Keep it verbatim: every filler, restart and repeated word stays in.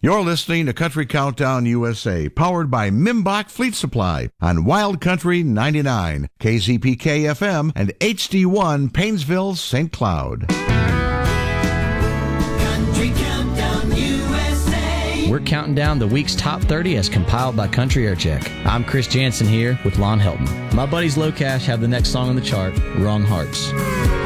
You're listening to Country Countdown U S A, powered by Mimbach Fleet Supply on Wild Country ninety-nine, K Z P K F M, and H D one Painesville, Saint Cloud. Country Countdown U S A. We're counting down the week's top thirty as compiled by Country Air Check. I'm Chris Jansen here with Lon Helton. My buddies Low Cash have the next song on the chart, Wrong Hearts.